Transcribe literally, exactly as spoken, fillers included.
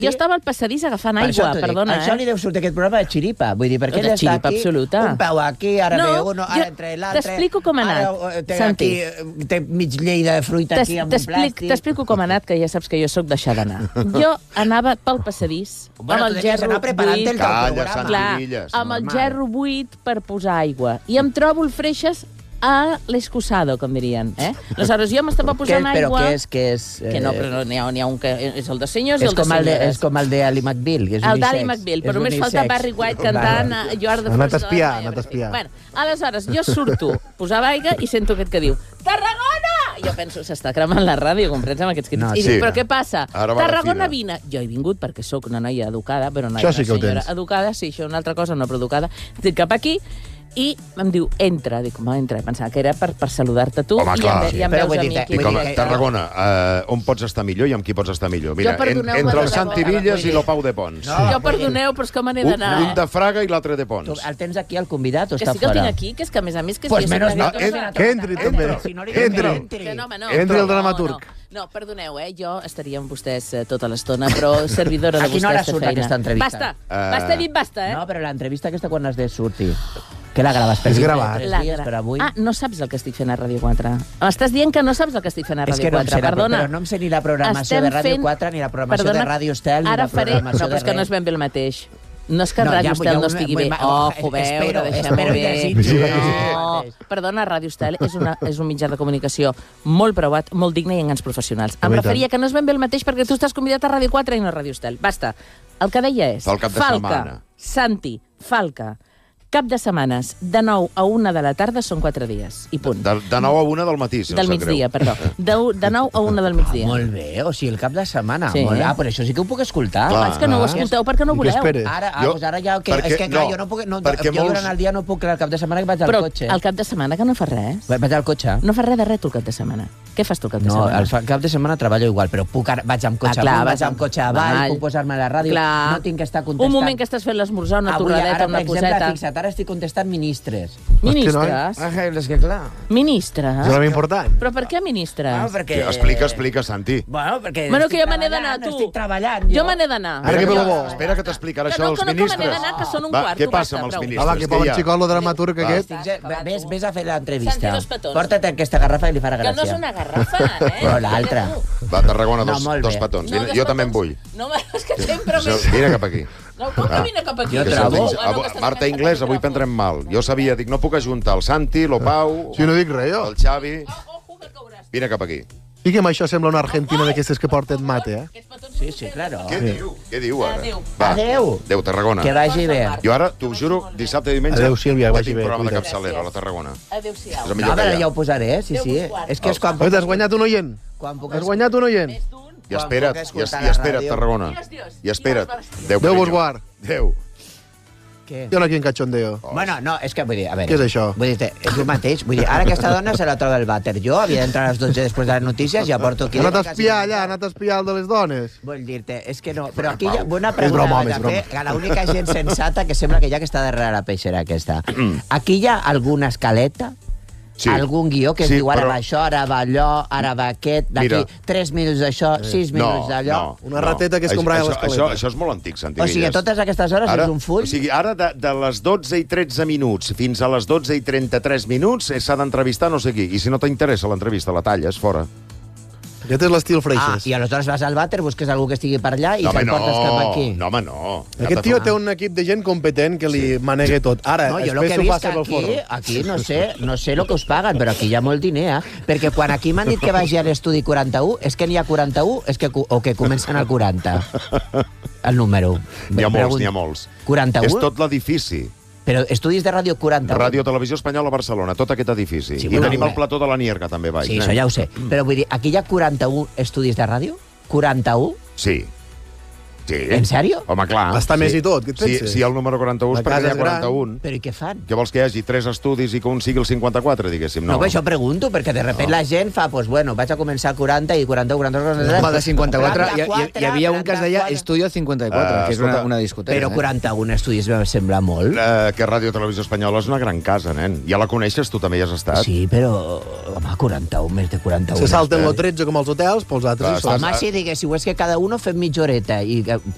Jo estava al passadís agafant aigua, perdona, eh? Això li deu sortir aquest programa de xiripa. Vull dir, perquè ell està aquí, un peu aquí, ara ve uno, ara entre l'altre... T'explico com ha anat, Santi. Té mig llei de fruita aquí amb un plàstic. T'explico com ha anat, que ja saps que jo sóc deixar d'anar. Jo anava pel passadís, amb el gerro buit... Calla, Santi, amb el gerro buit per posar aigua. I em trobo el freixes a l'escusado, com dirien. Eh? Aleshores, jo m'estava posant aigua... Però què és? Què és? Que no, però n'hi ha, ha un que és el de senyors i el de senyores. És com el d'Ali McBeal, que és unisex. El d'Ali McBeal, però només falta Barry White cantant You Are the First. Anat a espiar, anat a espiar. Bueno, aleshores, jo surto, posava aigua i sento aquest que diu Tarragona! Jo penso, s'està cremant la ràdio, comprens, amb aquests crits. I dic, però què passa? Tarragona vine. Jo he vingut perquè sóc una noia educada, però una senyora educada, sí, això una altra cosa, no, però educada. Dic cap aquí, i em diu, entra. Dic, home, entra. Pensava que era per, per saludar-te tu. Home, clar. I em veus a mi aquí. I com a Tarragona, uh, on pots estar millor i amb qui pots estar millor? Mira, en, entre el Santi Villas i l'Opau de Pons. No, jo perdoneu, però és que me n'he d'anar. Un de Fraga i l'altre de Pons. El tens aquí, el convidat, o està està fora? Que sí que el tinc fora? aquí, que és que a més a més... Pues menos mal. Que entri, també. Entri. Entri el dramaturg. No, perdoneu, eh? Jo estaria amb vostès eh, tota l'estona, però servidora de vostès de feina. A quina hora surt aquesta entrevista? Basta, uh... basta, he dit basta, eh? No, però l'entrevista aquesta quan has de sortir? Que la graves per és gravat. tres dies per avui? Ah, no saps el que estic fent a Ràdio quatre. M'estàs dient que no saps el que estic fent a Ràdio quatre, no perdona. Però no em sé ni la programació de Ràdio quatre, ni la programació perdona, de Ràdio Estel, ni ara la programació faré... No, però és que no és ben bé el mateix. No és que no, Ràdio ja, Estel ja, no estigui bé. Oh, veure, deixem-ho bé. No, perdona, Ràdio Estel és, una, és un mitjà de comunicació molt preuat, molt digne i en grans professionals. Em referia que no és ben bé el mateix perquè tu estàs convidat a Ràdio quatre i no a Ràdio Estel. Basta. El que deia és... Falca, Santi, Falca, cap de setmanes, de nou a una de la tarda són quatre dies, i punt. De, de nou a una del matí, si no del migdia, perdó. De, de nou a una del migdia. Ah, molt bé, o sigui, el cap de setmana. Sí. Molt, ah, però això sí que ho puc escoltar. Clar, és que no ho escolteu perquè no voleu. Ara, ah, jo, doncs ara ja... Que, perquè, és que, clar, no, jo no puc... No, jo molts... durant el dia no puc, el cap de setmana que vaig al però cotxe. Però el cap de setmana que no fa res. Vaig al cotxe. No fa res de res tu el cap de setmana. Què fas tu el cap de no, setmana? No, el cap de setmana treballo igual, però puc ara, vaig amb cotxe ah, clar, amunt, vaig amb cotxe avall, puc posar-me a la ràdio, clar. No tinc que estar contestant. Un moment que estàs fent l'esmorzar, una torradeta, una coseta. Avui, fixa't, ara estic contestant ministres. Ministres? Ah, és que clar. Ministres? És important. Però per què ministres? No, perquè... Explica, explica, Santi. Bueno, perquè bueno, que jo me n'he d'anar, tu. Estic treballant. Jo me n'he d'anar. Ara que ve bo. Espera que t'explicarà això dels ministres. Que no, que me n'he d'anar, que són un quart. Què passa amb els ministres? Va, que poden xicot, lo dramaturg aquest. Ves a fer l'entrevista. Porta't aquesta garrafa i li farà gràcia. Que no és una garrafa, eh? Però l'altra. Va, Tarragona, dos, no, dos petons. No, jo també en vull. No, és que sempre més... Vine cap aquí. No, com que vine cap aquí? Jo trobo... Marta Inglés, avui prendrem mal. Jo sabia, dic, no puc ajuntar el Santi, l'Opau... Si no dic res, jo. El Xavi... Vine cap aquí. I que això sembla una argentina d'aquestes que porten mate, eh? Sí, sí, claro. Què diu? Què diu ara? Va. Adéu. Adéu, Tarragona. Que vagi bé. Jo ara, t'ho juro, dissabte i diumenge... Adéu, Sílvia, que vagi bé. Tinc programa de capçalera a la Tarragona. Adéu-siau. No, però ja ho posaré, sí, sí. És que és quan... Has guanyat un oient. Has guanyat un oient. I espera't, i espera't, Tarragona. I espera't. Déu vos guard. Déu. Què? Jo no aquí en cachondeo. Oh. Bueno, no, és que vull dir, a veure... Què és això? Vull dir, és el mateix. Vull dir, ara aquesta dona se la troba el vàter. Jo havia d'entrar a les dotze després de les notícies, ja porto aquí... Ha anat a espiar allà, ha anat a espiar el de les dones. Vull dir-te, és que no... Però aquí hi ha una pregunta a fer, que l'única gent sensata que sembla que hi ha que està darrere la peixera aquesta. Aquí hi ha alguna escaleta? Sí. Algun guió que es sí, diu ara però... va això, ara va allò, ara va aquest, d'aquí tres minuts d'això, sis minuts d'allò... No, una rateta que es comprava a l'escaleta. Això, això és molt antic, Santi O sigui, a totes aquestes hores ara, és un full? O sigui, ara de, de les dotze i tretze minuts fins a les dotze i trenta-tres minuts s'ha d'entrevistar no sé qui. I si no t'interessa l'entrevista, la talles, fora. Aquest és l'estil Freixes. Ah, i aleshores vas al vàter, busques algú que estigui per allà i no, te'l no, portes cap aquí. No, home, no. Aquest tio té un equip de gent competent que li sí. manegue tot. Ara, no, jo el que he vist aquí, aquí no sé, no sé el que us paguen, però aquí hi ha molt diner, eh? Perquè quan aquí m'han dit que vagi a l'estudi quaranta-u, és que n'hi ha quaranta-u és que, o que comencen al quaranta. El número. N'hi ha molts, n'hi ha molts. quaranta-u? És tot l'edifici. Però estudis de ràdio quaranta-u. Ràdio Televisió Espanyola a Barcelona, tot aquest edifici. Sí, I bueno, tenim el plató de la Nierga, també vaig. Sí, això ja ho sé. Però vull dir, aquí hi ha quaranta-u estudis de ràdio? quaranta-u? Sí. Sí. En sèrio? Home, clar. Està sí. més i tot, què et penses? Si, si el número quaranta-u és perquè hi ha quaranta-un. Però i què fan? Què vols que hi hagi? Tres estudis i que un sigui el cinquanta-quatre, diguéssim? No, no això pregunto, perquè de repente no. la gent fa, pues bueno, vaig a començar a quaranta i quaranta-u, quaranta-u, quaranta-u... Home, de cinquanta-quatre, hi, hi, hi havia un que es deia Estudio cinquanta-quatre, uh, que és una, una discoteca. Però quaranta-un estudis em sembla molt. Uh, que Ràdio Televisió Espanyola és una gran casa, nen. Ja la coneixes, tu també hi has estat. Sí, però, home, quaranta-u, més de quaranta-u. Se salten lo tretze com els hotels, pels altres... Home, si diguéssiu, és que cada un fem mitja horeta i